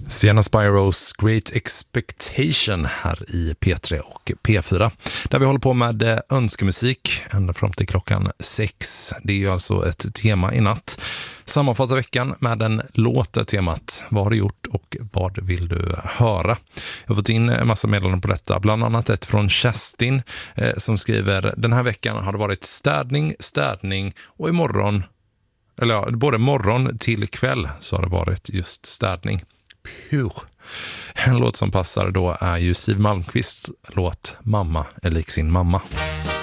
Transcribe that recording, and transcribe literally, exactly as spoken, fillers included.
Sienna Spiros Great Expectation här i P tre och P fyra. Där vi håller på med önskemusik ända fram till klockan sex. Det är ju alltså ett tema i natt. Sammanfattar veckan med en låt temat. Vad har du gjort och vad vill du höra? Jag har fått in en massa meddelanden på detta. Bland annat ett från Kerstin eh, som skriver: den här veckan har det varit städning, städning och imorgon, eller ja, både morgon till kväll så har det varit just städning. Puh. En låt som passar då är ju Siw Malmkvists låt Mamma är lik sin mamma.